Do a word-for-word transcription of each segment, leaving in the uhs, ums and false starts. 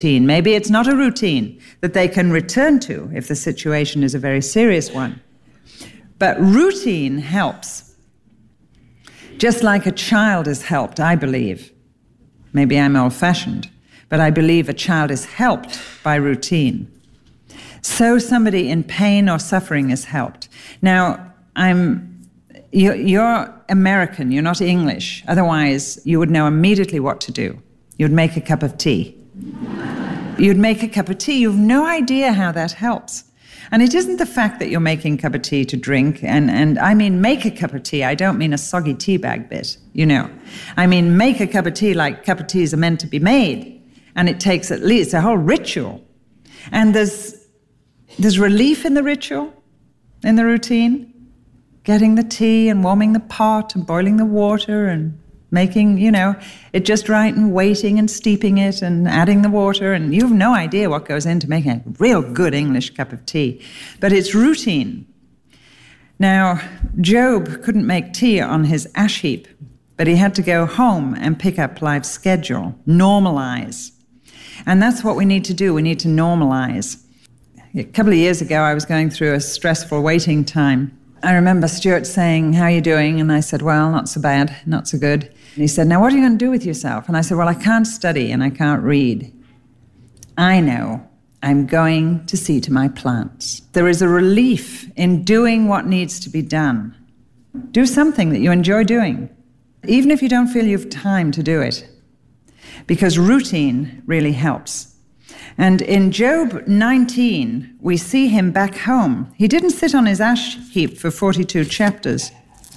Maybe it's not a routine that they can return to if the situation is a very serious one. But routine helps. Just like a child is helped, I believe. Maybe I'm old-fashioned, but I believe a child is helped by routine. So somebody in pain or suffering is helped. Now, I'm you're, you're American, you're not English. Otherwise, you would know immediately what to do. You'd make a cup of tea. You'd make a cup of tea. You've no idea how that helps. And it isn't the fact that you're making a cup of tea to drink, and, and I mean make a cup of tea. I don't mean a soggy tea bag bit, you know. I mean make a cup of tea like cup of teas are meant to be made. And it takes at least a whole ritual. And there's, there's relief in the ritual, in the routine. Getting the tea and warming the pot and boiling the water and making, you know, it just right and waiting and steeping it and adding the water. And you have no idea what goes into making a real good English cup of tea. But it's routine. Now, Job couldn't make tea on his ash heap, but he had to go home and pick up life's schedule, normalize. And that's what we need to do. We need to normalize. A couple of years ago, I was going through a stressful waiting time. I remember Stuart saying, "How are you doing?" And I said, "Well, not so bad, not so good." And he said, "Now, what are you going to do with yourself?" And I said, "Well, I can't study and I can't read. I know I'm going to see to my plants." There is a relief in doing what needs to be done. Do something that you enjoy doing, even if you don't feel you have time to do it, because routine really helps. And in Job nineteen, we see him back home. He didn't sit on his ash heap for forty-two chapters.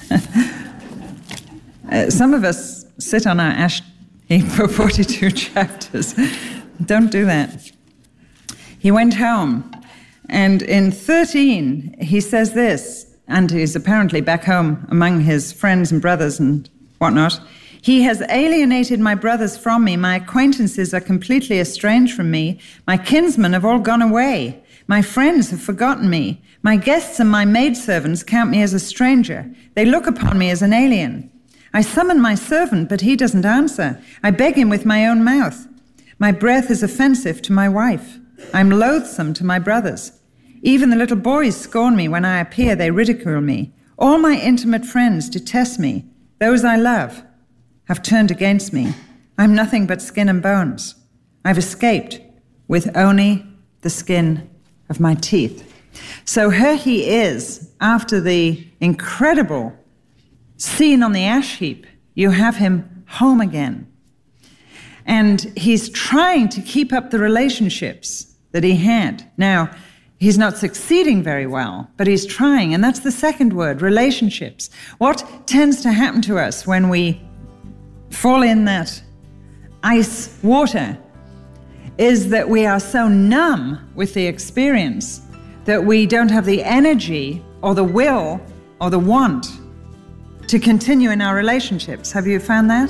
uh, some of us sit on our ash heap for forty-two chapters. Don't do that. He went home, and in thirteen, he says this, and he's apparently back home among his friends and brothers and whatnot. "He has alienated my brothers from me. My acquaintances are completely estranged from me. My kinsmen have all gone away. My friends have forgotten me. My guests and my maidservants count me as a stranger. They look upon me as an alien. I summon my servant, but he doesn't answer. I beg him with my own mouth. My breath is offensive to my wife. I'm loathsome to my brothers. Even the little boys scorn me. When I appear, they ridicule me. All my intimate friends detest me. Those I love have turned against me. I'm nothing but skin and bones. I've escaped with only the skin of my teeth." So here he is, after the incredible scene on the ash heap. You have him home again. And he's trying to keep up the relationships that he had. Now, he's not succeeding very well, but he's trying. And that's the second word, relationships. What tends to happen to us when we fall in that ice water is that we are so numb with the experience that we don't have the energy or the will or the want to continue in our relationships. Have you found that?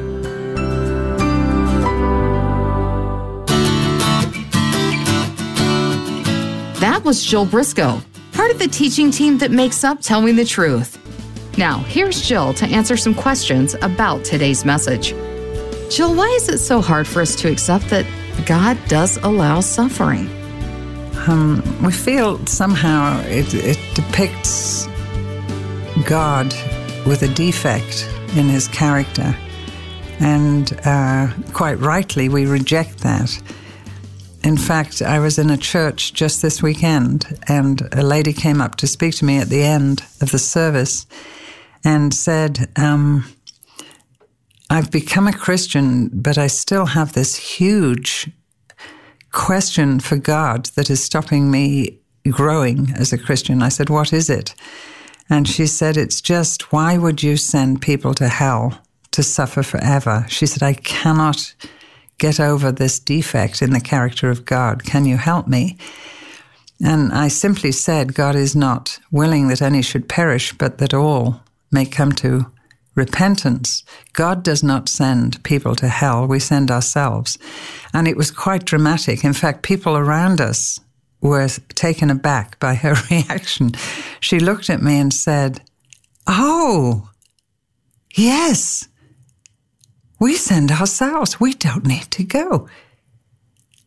That was Jill Briscoe, part of the teaching team that makes up Telling the Truth. Now, here's Jill to answer some questions about today's message. Jill, why is it so hard for us to accept that God does allow suffering? Um, we feel somehow it, it depicts God with a defect in his character. And uh, quite rightly, we reject that. In fact, I was in a church just this weekend, and a lady came up to speak to me at the end of the service and said, um, "I've become a Christian, but I still have this huge question for God that is stopping me growing as a Christian." I said, "What is it?" And she said, "It's just, why would you send people to hell to suffer forever?" She said, "I cannot get over this defect in the character of God. Can you help me?" And I simply said, God is not willing that any should perish, but that all may come to repentance. God does not send people to hell. We send ourselves. And it was quite dramatic. In fact, people around us were taken aback by her reaction. She looked at me and said, "Oh, yes, we send ourselves. We don't need to go."